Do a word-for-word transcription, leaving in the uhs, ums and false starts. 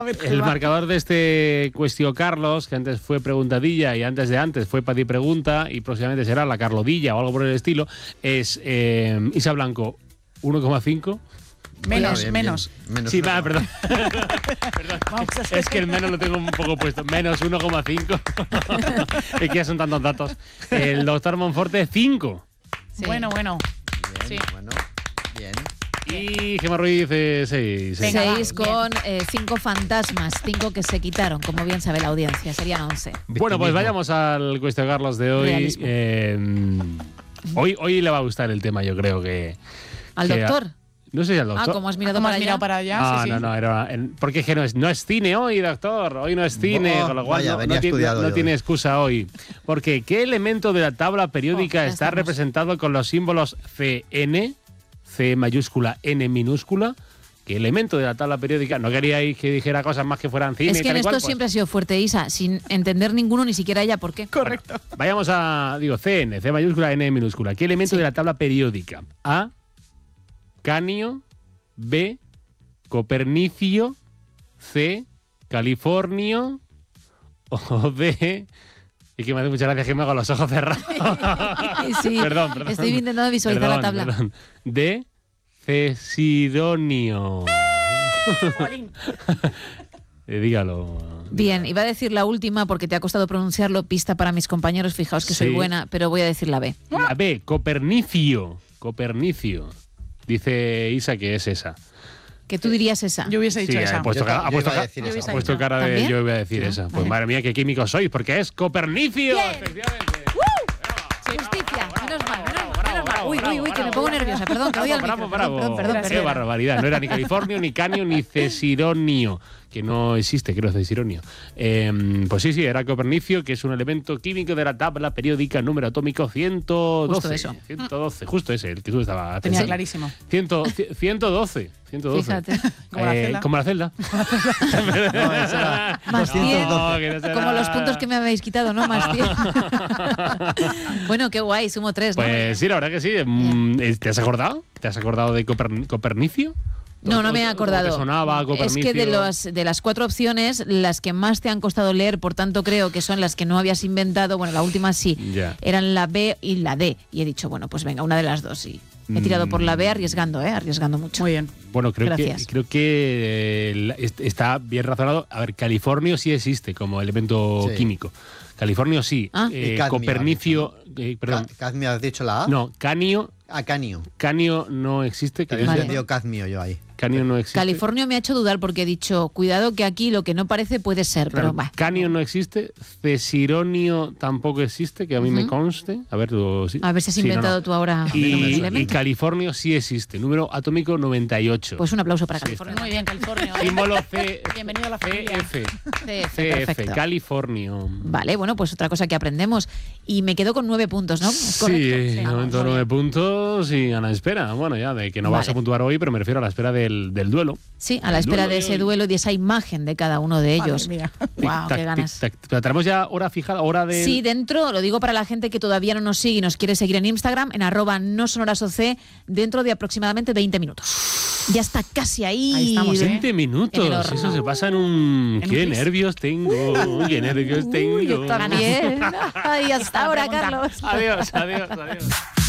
El marcador de este Cuestió Carlos, que antes fue preguntadilla y antes de antes fue Padi Pregunta y próximamente será la Carlodilla o algo por el estilo, es eh, Isa Blanco uno coma cinco. Menos, bien, menos. bien. menos. Sí, va, perdón. perdón. Es que el menos lo tengo un poco puesto. Menos uno coma cinco. Es que ya son tantos datos. El doctor Monforte, cinco. Sí. Bueno, bueno. Bien, Sí. bueno, bien. Y Gemma Ruiz, eh, seis. Venga, va, Seis con eh, cinco fantasmas, cinco que se quitaron, como bien sabe la audiencia, serían once. Bueno, pues vayamos al Cuestión Carlos de hoy. Realismo. Eh, hoy. Hoy le va a gustar el tema, yo creo que... ¿Al que doctor? A, no sé si al doctor. Ah, como has mirado ¿Cómo para has allá. mirado para allá? Ah, sí, no, sí. no, era, en- porque es que no es, no es cine hoy, doctor. Hoy no es cine, Oh, con lo cual vaya, no, venía no tiene, estudiado no yo tiene hoy. excusa hoy. Porque ¿qué elemento de la tabla periódica Oh, ya está estamos. representado con los símbolos C N, C mayúscula, N minúscula? ¿Qué elemento de la tabla periódica? No queríais que dijera cosas más que fueran cine. Es que tal en y esto cual, pues siempre ha sido fuerte, Isa, sin entender ninguno, ni siquiera ella por qué. Correcto. Vayamos a, digo, C N, C mayúscula, N minúscula. ¿Qué elemento Sí. de la tabla periódica? A, Canio, B, Copernicio, C, Californio o D... Y que me hace muchas gracias que me hago los ojos cerrados. Sí, Perdón, perdón. estoy intentando visualizar Perdón, la tabla. perdón. D, Cesidonio. Eh, dígalo. Bien, iba a decir la última porque te ha costado pronunciarlo, pista para mis compañeros, fijaos que soy Sí. buena, pero voy a decir la B. La B, Copernicio. Copernicio. Dice Isa que es esa. Que tú dirías esa. Yo hubiese dicho Sí, esa. ha puesto, Yo cara, ta- ha yo puesto, iba a ca- decir Yo esa. hubiese ha puesto dicho. cara de ¿También? yo voy a decir Ah, esa. Pues vale. madre mía, qué químicos sois, porque es Copernicio. Bien. Efectivamente. Justicia, menos mal, menos mal, bravo, menos mal. bravo, Uy, uy, uy, que me bravo, pongo bravo. nerviosa, perdón, que voy al Bravo, micro. bravo, Perdón, perdón, Qué perdón. barbaridad. No era ni Californio, ni Canio, ni Cesironio, que no existe, creo, Cesironio. Eh, pues sí, sí, era Copernicio, que es un elemento químico de la tabla periódica, número atómico ciento doce. Justo eso. ciento doce, justo ese, el que tú estabas Tenía pensando. clarísimo. cien, ciento doce. ciento doce. Fíjate. Como la Eh, celda. como la celda. No, esa era Más doscientos cien. doce. No, que no será- Como los puntos que me habéis quitado, ¿no? Más cien. Bueno, qué guay, sumo tres, ¿no? Pues sí, la verdad que sí. Mm, ¿Te has acordado? ¿Te has acordado de Coper- Copernicio? No, no me he ¿Te acordado. sonaba Es Copernicio? que de, los, de las cuatro opciones, las que más te han costado leer, por tanto creo que son las que no habías inventado, bueno, la última sí, Ya. eran la B y la D. Y he dicho, bueno, pues venga, una de las dos, sí. He tirado por la B arriesgando, ¿eh? Arriesgando mucho. Muy bien. Bueno, creo que, Gracias. creo que eh, la- est- está bien razonado. A ver, Californio sí existe como elemento Sí. químico. Californio sí. Ah. Eh, Y cadmio, Copernicio, eh, perdón. Ca- Cadmio, ¿has dicho la A? No, Canio, A Canio. Canio no existe. Que También yo Vale. he sepa. entendido cadmio yo ahí. Canio no existe. California me ha hecho dudar porque he dicho, cuidado que aquí lo que no parece puede ser, Claro, pero va. Canio no existe, Cesironio tampoco existe, que a mí me Ujú. conste. A ver, tú, sí. A ver si has Sí, no, inventado no. tú ahora Y, un y elemento. Californio sí existe, número atómico noventa y ocho. Pues un aplauso para Sí, California. Muy bien, California. Símbolo C, Bienvenido a la familia. C F. C F, C F, perfecto. Californio. Vale, bueno, pues otra cosa que aprendemos. Y me quedo con nueve puntos, ¿no? ¿Es Sí, correcto? de vamos, momento muy nueve puntos y a la espera. Bueno, ya de que no vas Vale. a puntuar hoy, pero me refiero a la espera del, del duelo. Sí, a la El espera duelo de de ese hoy. duelo y de esa imagen de cada uno de ellos. Madre mía. Wow, Tic-tac, qué ganas. tic-tac. Pero tenemos ya hora fijada, hora de. Sí, dentro, lo digo para la gente que todavía no nos sigue y nos quiere seguir en Instagram, en arroba no sonorasoc, dentro de aproximadamente veinte minutos. Ya está casi ahí. Ahí estamos, ¿eh? veinte En el minutos. horno. Eso se pasa en un. En un ¡Qué tris. nervios tengo! ¡Qué nervios tengo! Uy, yo también. Ay, hasta ahora, pregunta. Carlos. Adiós, adiós, adiós.